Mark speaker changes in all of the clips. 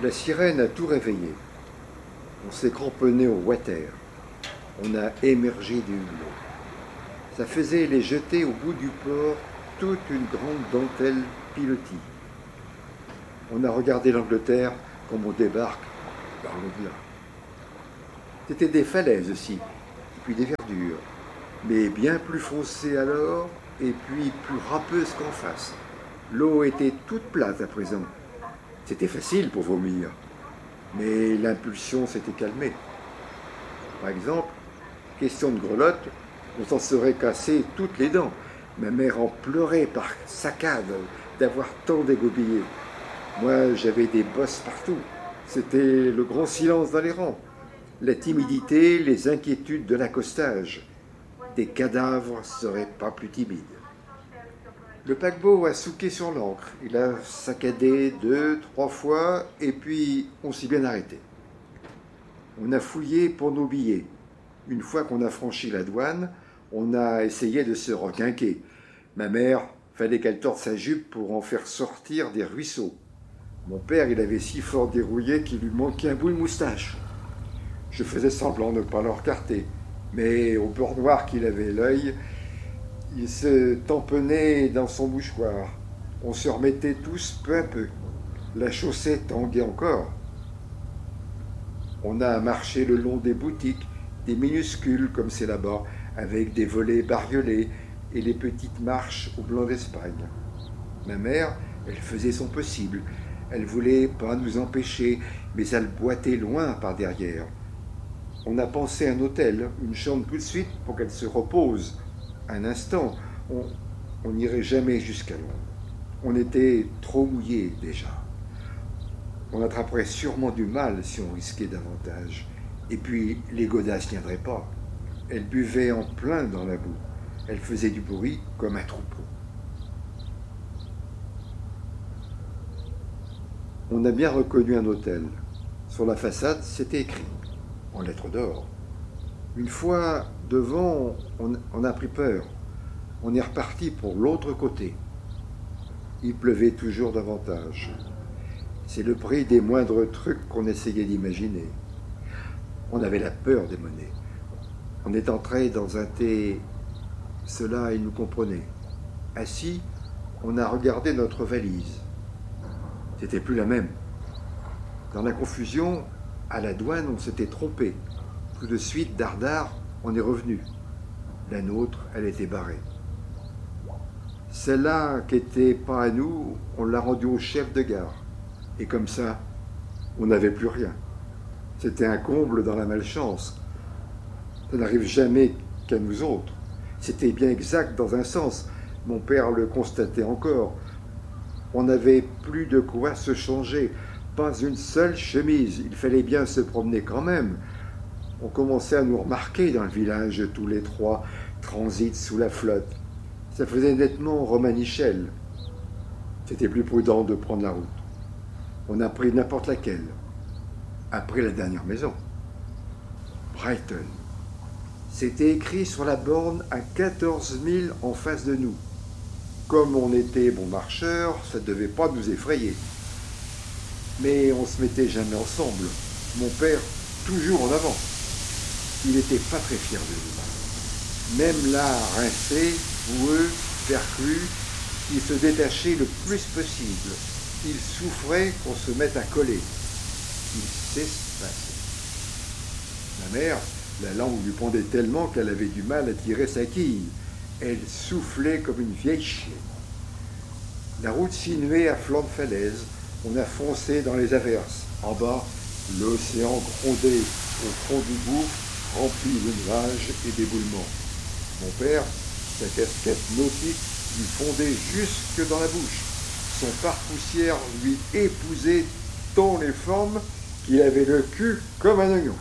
Speaker 1: La sirène a tout réveillé. On s'est cramponné au water. On a émergé du hublot. Ça faisait les jeter au bout du port toute une grande dentelle pilotis. On a regardé l'Angleterre comme on débarque par l'au-delà. C'était des falaises aussi, et puis des verdures, mais bien plus foncées alors et puis plus râpeuses qu'en face. L'eau était toute plate à présent. C'était facile pour vomir, mais l'impulsion s'était calmée. Par exemple, question de grelotte, on s'en serait cassé toutes les dents. Ma mère en pleurait par saccades d'avoir tant dégobillé. Moi, j'avais des bosses partout. C'était le grand silence dans les rangs. La timidité, les inquiétudes de l'accostage. Des cadavres seraient pas plus timides. Le paquebot a souqué sur l'ancre. Il a saccadé 2-3 fois et puis on s'est bien arrêté. On a fouillé pour nos billets. Une fois qu'on a franchi la douane, on a essayé de se requinquer. Ma mère, fallait qu'elle torde sa jupe pour en faire sortir des ruisseaux. Mon père, il avait si fort dérouillé qu'il lui manquait un bout de moustache. Je faisais semblant de ne pas le recarter, mais au beurre noir qu'il avait l'œil, il se tamponnait dans son mouchoir. On se remettait tous peu à peu. La chaussée tanguait encore. On a marché le long des boutiques, des minuscules comme c'est là-bas, avec des volets bariolés et les petites marches au blanc d'Espagne. Ma mère, elle faisait son possible. Elle voulait pas nous empêcher, mais elle boitait loin par derrière. On a pensé à un hôtel, une chambre tout de suite pour qu'elle se repose. Un instant, on n'irait jamais jusqu'à Londres. On était trop mouillés déjà. On attraperait sûrement du mal si on risquait davantage. Et puis, les godasses ne viendraient pas. Elles buvaient en plein dans la boue. Elles faisaient du bruit comme un troupeau. On a bien reconnu un hôtel. Sur la façade, c'était écrit, en lettres d'or. Une fois devant, on a pris peur. On est reparti pour l'autre côté. Il pleuvait toujours davantage. C'est le prix des moindres trucs qu'on essayait d'imaginer. On avait la peur des monnaies. On est entré dans un thé. Cela, il nous comprenait. Assis, on a regardé notre valise. C'était plus la même. Dans la confusion, à la douane, on s'était trompé. Tout de suite, dardard, on est revenu. La nôtre, elle était barrée. Celle-là, qui n'était pas à nous, on l'a rendue au chef de gare. Et comme ça, on n'avait plus rien. C'était un comble dans la malchance. Ça n'arrive jamais qu'à nous autres. C'était bien exact dans un sens. Mon père le constatait encore. On n'avait plus de quoi se changer. Pas une seule chemise. Il fallait bien se promener quand même. On commençait à nous remarquer dans le village, tous les trois, transit sous la flotte. Ça faisait nettement Romanichel. C'était plus prudent de prendre la route. On a pris n'importe laquelle. Après la dernière maison. Brighton. C'était écrit sur la borne à 14 000 en face de nous. Comme on était bons marcheurs, ça ne devait pas nous effrayer. Mais on ne se mettait jamais ensemble. Mon père, toujours en avant. Il n'était pas très fier de nous. Même là, rincé, boueux, perclus, il se détachait le plus possible. Il souffrait qu'on se mette à coller. Il s'espaçait. Ma mère, la langue lui pendait tellement qu'elle avait du mal à tirer sa quille. Elle soufflait comme une vieille chienne. La route sinuait à flanc de falaise. On a foncé dans les averses. En bas, l'océan grondait au fond du gouffre, rempli de nuages et d'éboulements. Mon père, sa casquette nautique, lui fondait jusque dans la bouche. Son pare-poussière lui épousait tant les formes qu'il avait le cul comme un oignon.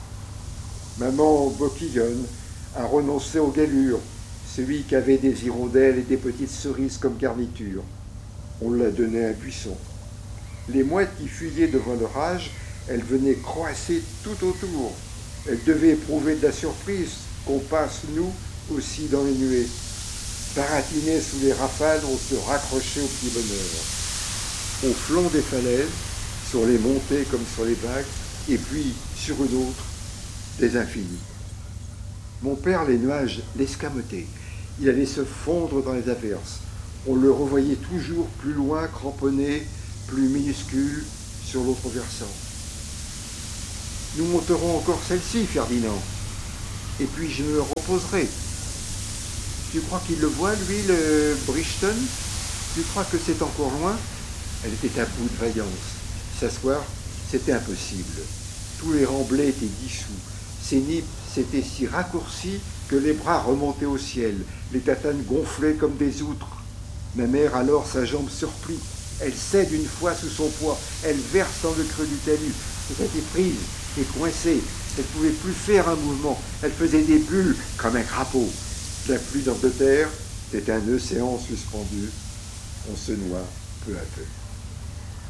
Speaker 1: Maman Boquillonne a renoncé aux galures, celui qui avait des hirondelles et des petites cerises comme garniture. On l'a donné à un buisson. Les mouettes qui fuyaient devant l'orage, elles venaient croasser tout autour. Elles devaient éprouver de la surprise qu'on passe, nous, aussi dans les nuées. Baratinés sous les rafales, on se raccrochait au petit bonheur. Au flanc des falaises, sur les montées comme sur les vagues, et puis sur une autre, des infinis. Mon père, les nuages l'escamotaient. Il allait se fondre dans les averses. On le revoyait toujours plus loin, cramponné, plus minuscule, sur l'autre versant. Nous monterons encore celle-ci, Ferdinand. Et puis je me reposerai. Tu crois qu'il le voit, lui, le Bridgeton? Tu crois que c'est encore loin? Elle était à bout de vaillance. S'asseoir, c'était impossible. Tous les remblais étaient dissous. Ses nippes s'étaient si raccourcis que les bras remontaient au ciel. Les tatanes gonflaient comme des outres. Ma mère, alors, sa jambe surplie. Elle cède une fois sous son poids. Elle verse dans le creux du talus. Elle était prise et coincée. Elle ne pouvait plus faire un mouvement. Elle faisait des bulles comme un crapaud. La pluie dans de terre était un océan suspendu. On se noie peu à peu.